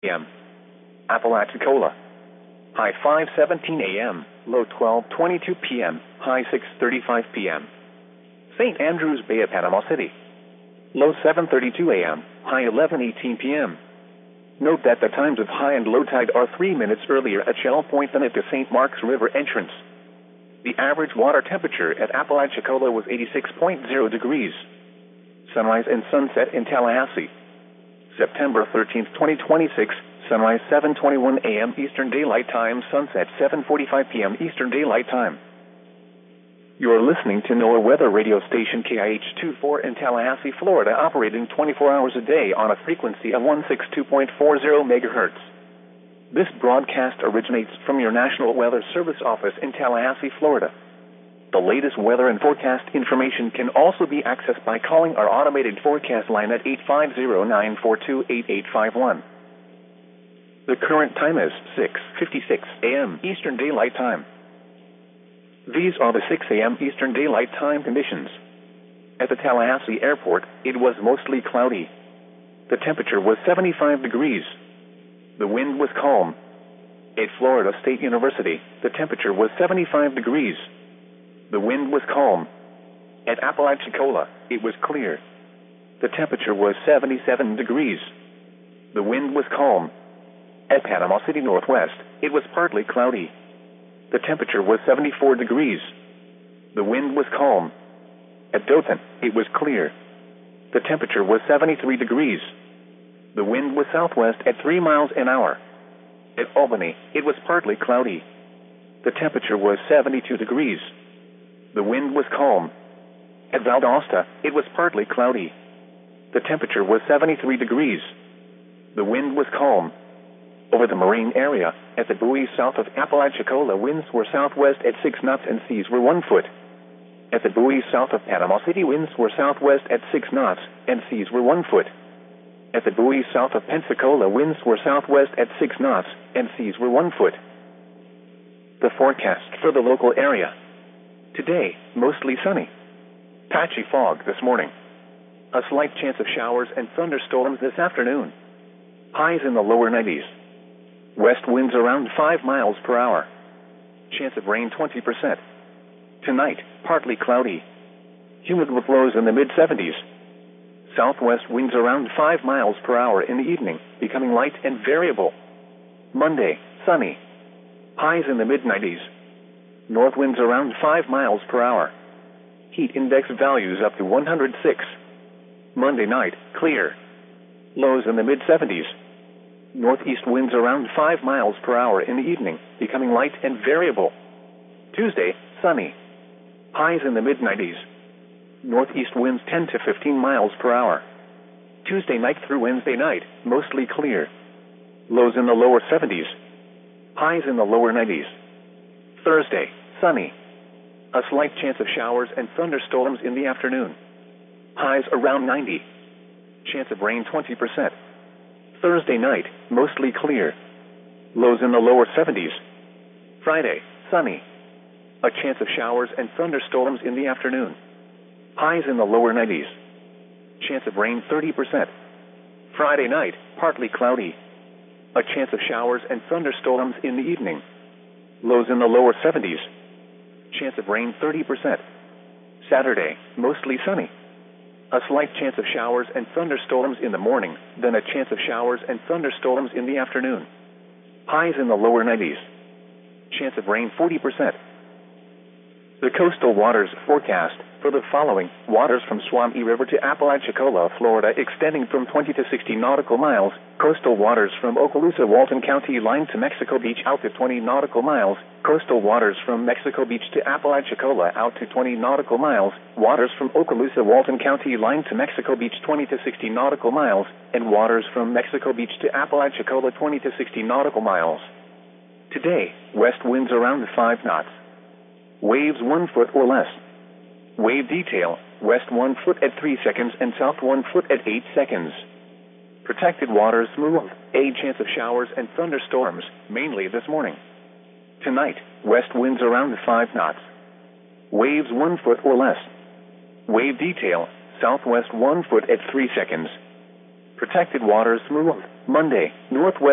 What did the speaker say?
a.m. Apalachicola. High 5:17 a.m., low 12:22 p.m., high 6:35 p.m. St. Andrews Bay of Panama City. Low 7:32 a.m., high 11:18 p.m. Note that the times of high and low tide are 3 minutes earlier at Shell Point than at the St. Marks River entrance. The average water temperature at Apalachicola was 86.0 degrees. Sunrise and sunset in Tallahassee. September 13, 2026, sunrise 7:21 a.m. Eastern Daylight Time, sunset 7:45 p.m. Eastern Daylight Time. You are listening to NOAA weather radio station KIH-24 in Tallahassee, Florida, operating 24 hours a day on a frequency of 162.40 megahertz. This broadcast originates from your National Weather Service office in Tallahassee, Florida. The latest weather and forecast information can also be accessed by calling our automated forecast line at 850-942-8851. The current time is 6:56 a.m. Eastern Daylight Time. These are the 6 a.m. Eastern Daylight Time conditions. At the Tallahassee Airport, it was mostly cloudy. The temperature was 75 degrees. The wind was calm. At Florida State University, the temperature was 75 degrees. The wind was calm. At Apalachicola, it was clear. The temperature was 77 degrees. The wind was calm. At Panama City Northwest, it was partly cloudy. The temperature was 74 degrees. The wind was calm. At Dothan, it was clear. The temperature was 73 degrees. The wind was southwest at 3 miles an hour. At Albany, it was partly cloudy. The temperature was 72 degrees. The wind was calm. At Valdosta, it was partly cloudy. The temperature was 73 degrees. The wind was calm. Over the marine area, at the buoys south of Apalachicola, winds were southwest at 6 knots and seas were 1 foot. At the buoys south of Panama City, winds were southwest at 6 knots and seas were 1 foot. At the buoys south of Pensacola, winds were southwest at 6 knots and seas were 1 foot. The forecast for the local area. Today, mostly sunny. Patchy fog this morning. A slight chance of showers and thunderstorms this afternoon. Highs in the lower 90s. West winds around 5 miles per hour. Chance of rain 20%. Tonight, partly cloudy. Humid with lows in the mid-70s. Southwest winds around 5 miles per hour in the evening, becoming light and variable. Monday, sunny. Highs in the mid-90s. North winds around 5 miles per hour. Heat index values up to 106. Monday night, clear. Lows in the mid-70s. Northeast winds around 5 miles per hour in the evening, becoming light and variable. Tuesday, sunny. Highs in the mid-90s. Northeast winds 10 to 15 miles per hour. Tuesday night through Wednesday night, mostly clear. Lows in the lower 70s. Highs in the lower 90s. Thursday, sunny. A slight chance of showers and thunderstorms in the afternoon. Highs around 90. Chance of rain 20%. Thursday night, mostly clear. Lows in the lower 70s. Friday, sunny. A chance of showers and thunderstorms in the afternoon. Highs in the lower 90s. Chance of rain 30%. Friday night, partly cloudy. A chance of showers and thunderstorms in the evening. Lows in the lower 70s. Chance of rain 30%. Saturday, mostly sunny. A slight chance of showers and thunderstorms in the morning, then a chance of showers and thunderstorms in the afternoon. Highs in the lower 90s. Chance of rain 40%. The coastal waters forecast for the following: waters from Suwannee River to Apalachicola, Florida, extending from 20 to 60 nautical miles. Coastal waters from Okaloosa, Walton County line to Mexico Beach out to 20 nautical miles. Coastal waters from Mexico Beach to Apalachicola out to 20 nautical miles. Waters from Okaloosa, Walton County line to Mexico Beach 20 to 60 nautical miles. And waters from Mexico Beach to Apalachicola 20 to 60 nautical miles. Today, west winds around 5 knots. Waves 1 foot or less. Wave detail: west 1 foot at 3 seconds and south 1 foot at 8 seconds. Protected waters smooth. A chance of showers and thunderstorms, mainly this morning. Tonight, west winds around 5 knots. Waves 1 foot or less. Wave detail: southwest 1 foot at 3 seconds. Protected waters smooth. Monday, northwest